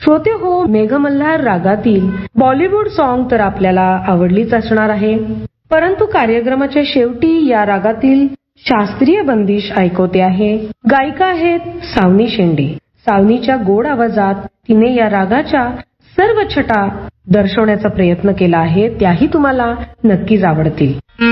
श्रोते हो, मेघमल्हार रागातील बॉलिवूड सॉन्ग तर आपल्याला आवडलीच असणार आहे, परंतु कार्यक्रमाच्या शेवटी या रागातील शास्त्रीय बंदिश ऐकवते आहे. गायिका आहेत सावनी शेंडे. सावनीच्या गोड आवाजात तिने या रागाच्या सर्व छटा दर्शवण्याचा प्रयत्न केला आहे, त्याही तुम्हाला नक्कीच आवडतील.